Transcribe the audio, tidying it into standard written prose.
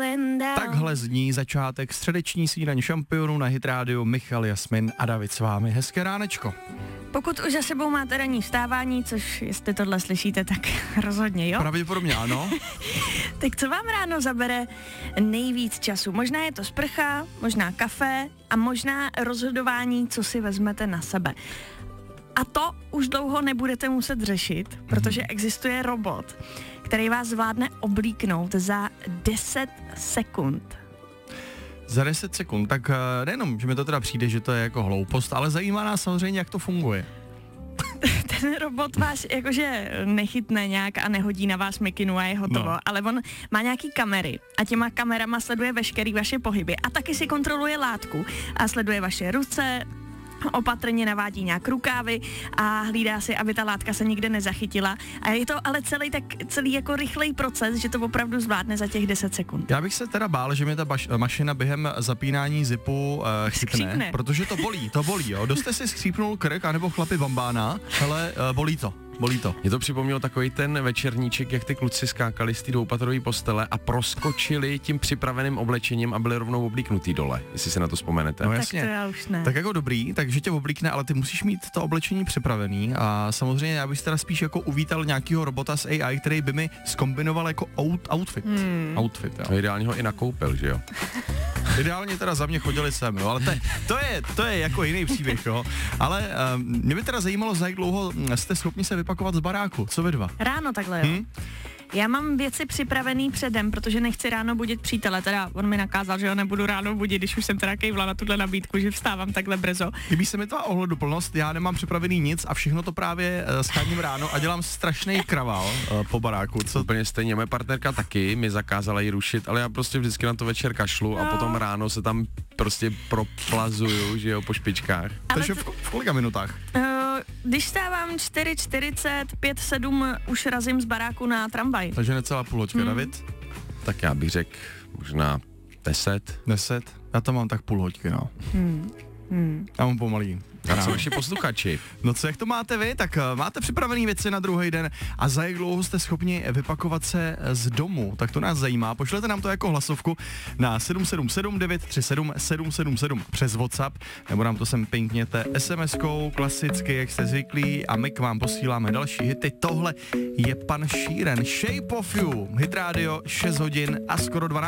Takhle zní začátek středeční snídaně šampionů na Hit Radio. Michal, Jasmin a David s vámi. Hezké ránečko. Pokud už za sebou máte ranní vstávání, což jestli tohle slyšíte, tak rozhodně jo. Pravděpodobně ano. Tak co vám ráno zabere nejvíc času? Možná je to sprcha, možná kafe a možná rozhodování, co si vezmete na sebe. A to už dlouho nebudete muset řešit, protože existuje robot, který vás zvládne oblíknout za 10 sekund. Za 10 sekund, tak nejenom, že mi to teda přijde, že to je jako hloupost, ale zajímá nás samozřejmě, jak to funguje. Ten robot vás jakože nechytne nějak a nehodí na vás mikinu a je hotovo, ale on má nějaký kamery a těma kamerama sleduje veškerý vaše pohyby a taky si kontroluje látku a sleduje vaše ruce, opatrně navádí nějak rukávy a hlídá si, aby ta látka se nikde nezachytila. A je to ale celý jako rychlej proces, že to opravdu zvládne za těch 10 sekund. Já bych se teda bál, že mi ta mašina během zapínání zipu chytne, protože to bolí, jo. Dost jste si skřípnul krk, anebo chlapi bambána, ale bolí to. Mě to připomnělo takový ten večerníček, jak ty kluci skákali z té dvoupatrový postele a proskočili tím připraveným oblečením a byli rovnou oblíknutý dole, jestli se na to vzpomenete. No jasně. Tak to já už ne. Tak jako dobrý, takže tě oblíkne, ale ty musíš mít to oblečení připravený a samozřejmě já bych teda spíš jako uvítal nějakýho robota z AI, který by mi zkombinoval jako outfit. Outfit, jo. A ideálně ho i nakoupil, že jo? Ideálně teda za mě chodili sem, jo, ale to je jako jiný příběh, jo. Ale mě by teda zajímalo, za jak dlouho jste schopni se vypakovat z baráku, co vy dva? Ráno takhle, jo. Já mám věci připravený předem, protože nechci ráno budit přítele, teda on mi nakázal, že ho nebudu ráno budit, když už jsem teda kejvla na tuhle nabídku, že vstávám takhle brzo. Chybí se mi to ohleduplnost, já nemám připravený nic a všechno to právě scháním ráno a dělám strašný kravál po baráku. Co? Úplně stejně, moje partnerka taky mi zakázala ji rušit, ale já prostě vždycky na to večer kašlu a potom ráno se tam prostě proplazuju, že jo, po špičkách. Takže v kolika minutách? Když stávám 4:40, 5:07 už razím z baráku na tramvaj. Takže necelá půl hoďka, David? Tak já bych řekl možná 10. 10? Já to mám tak půl hoďky, no. Já mám pomalý. A co naši posluchači? No co, jak to máte vy? Tak máte připravený věci na druhý den a za jak dlouho jste schopni vypakovat se z domu? Tak to nás zajímá. Pošlete nám to jako hlasovku na 777 937 777 přes WhatsApp, nebo nám to sem pinkněte SMS-kou, klasicky, jak jste zvyklí, a my k vám posíláme další hity. Tohle je pan Sheeran, Shape of You, Hit Radio, 6 hodin a skoro 12.